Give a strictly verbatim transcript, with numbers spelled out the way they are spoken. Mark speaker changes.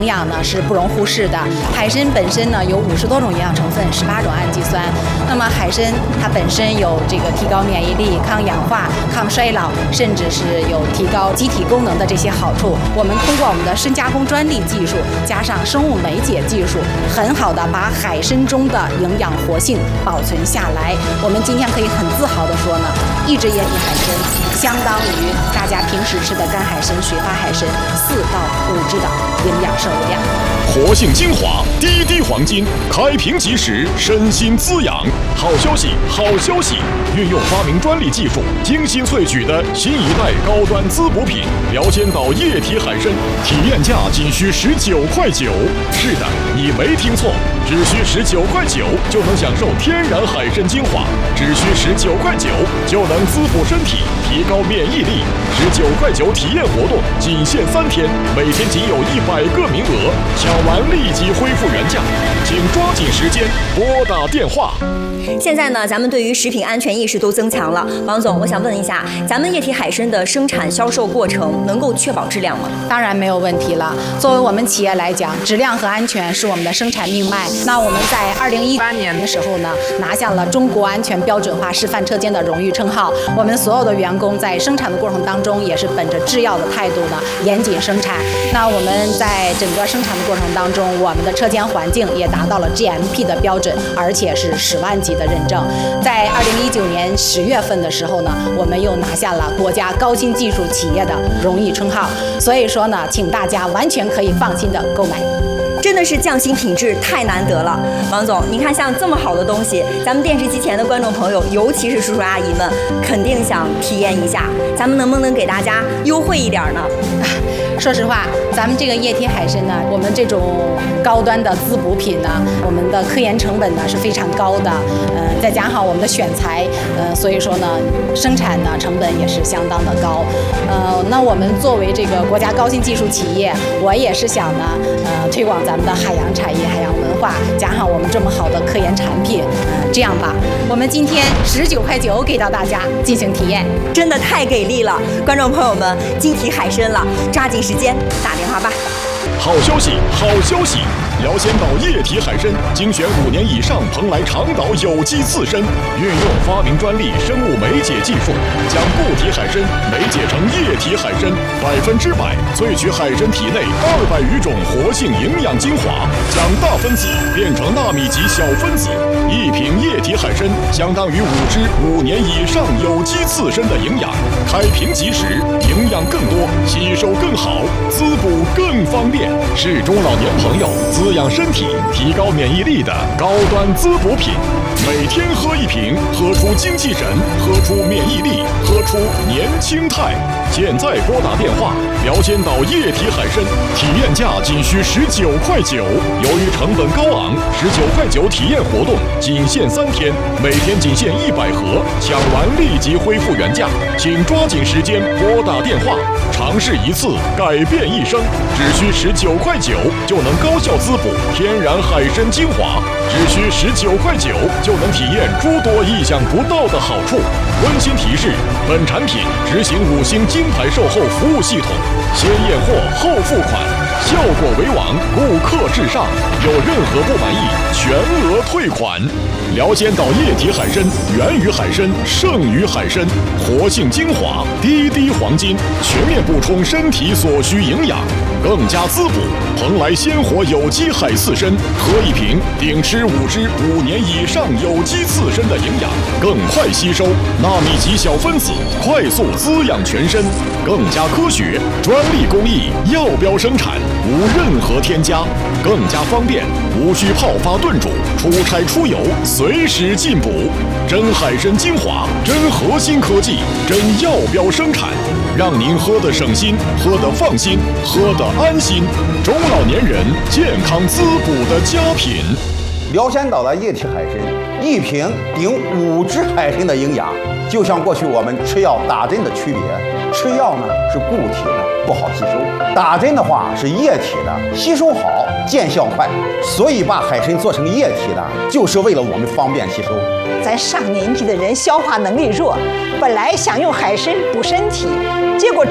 Speaker 1: 营养呢是不容忽视的。海参本身呢有五十多种营养成分，十八种氨基酸。那么海参它本身有这个提高免疫力、抗氧化、抗衰老，甚至是有提高机体功能的这些好处。我们通过我们的深加工专利技术，加上生物酶解技术，很好的把海参中的营养活性保存下来。我们今天可以很自豪的说呢，一只液体海参相当于大家平时吃的干海参、水发海参四到五只的营养摄入量。
Speaker 2: 活性精华，滴滴黄金，开瓶即食，身心滋养。好消息，好消息！运用发明专利技术，精心萃取的新一代高端滋补品辽千岛液体海参，体验价仅需十九块九。是的，你没听错，只需十九块九就能享受天然海参精华，只需十九块九就能滋补身体，提高免疫力。十九块九体验活动仅限三天，每天仅有一百个名额，抢完立即恢复原价，请抓紧时间拨打电话。
Speaker 3: 现在呢，咱们对于食品安全意识都增强了。王总，我想问一下，咱们液体海参的生产销售过程能够确保质量吗？
Speaker 1: 当然没有问题了。作为我们企业来讲，质量和安全是我们的生产命脉。那我们在二零一八年的时候呢，拿下了中国安全标准化示范车间的荣誉称号。我们所有的员工在生产的过程当中，也是本着制药的态度呢，严谨生产。那我们在整个生产的过程当中，我们的车间环境也达到了 G M P 的标准，而且是十万级的认证。在二零一九年十月份的时候呢，我们又拿下了国家高新技术企业的荣誉称号。所以说呢，请大家完全可以放心的购买。
Speaker 3: 真的是匠心品质太难得了，王总，您看像这么好的东西，咱们电视机前的观众朋友，尤其是叔叔阿姨们，肯定想体验一下。咱们能不能给大家优惠一点呢？
Speaker 1: 说实话，咱们这个液体海参呢，我们这种高端的滋补品呢，我们的科研成本呢是非常高的，呃，再加上我们的选材，呃，所以说呢，生产呢成本也是相当的高。呃，那我们作为这个国家高新技术企业，我也是想呢，呃，推广咱们的海洋产业、海洋文化，加上我们这么好的科研产品，呃，这样吧，我们今天十九块九给到大家进行体验，
Speaker 3: 真的太给力了！观众朋友们，晶体海参了，抓紧时间打电话吧。
Speaker 2: 好消息，好消息！辽千岛液体海参精选五年以上蓬莱长岛有机刺参，运用发明专利生物酶解技术，将固体海参酶解成液体海参，百分之百萃取海参体内二百余种活性营养精华，将大分子变成纳米级小分子。一瓶液体海参相当于五只五年以上有机刺参的营养，开瓶即食，营养更多，吸收更好，滋补更方便，是中老年朋友滋养身体、提高免疫力的高端滋补品。每天喝一瓶，喝出精气神，喝出免疫力，喝出年轻态。现在拨打电话，辽千岛液体海参体验价仅需十九块九。由于成本高昂，十九块九体验活动仅限三天，每天仅限一百盒，抢完立即恢复原价，请抓紧时间拨打电话，尝试一次改变一生，只需十九块九就能高效滋补天然海参精华，只需十九块九就能体验诸多意想不到的好处。温馨提示：本产品执行五星金牌售后服务系统，先验货后付款，效果为王，顾客至上。有任何不满意，全额退款。辽千岛液体海参源于海参，胜于海参，活性精华，滴滴黄金，全面补充身体所需营养，更加滋补。蓬莱鲜活有机海刺参，喝一瓶顶吃五只五年以上有机刺参的营养，更快吸收纳米级小分子，快速滋养全身，更加科学，专利工艺，药标生产，无任何添加，更加方便，无需泡发炖煮，出差出游随时进补。真海参精华，真核心科技，真药标生产，让您喝得省心，喝得放心，喝得安心。中老年人健康滋补的佳品。
Speaker 4: 辽千岛的液体海参，一瓶顶五只海参的营养。就像过去我们吃药打针的区别，吃药呢是固体的，不好吸收；打针的话是液体的，吸收好，见效快。所以把海参做成液体的，就是为了我们方便吸收。
Speaker 5: 咱上年纪的人消化能力弱，本来想用海参补身体，结果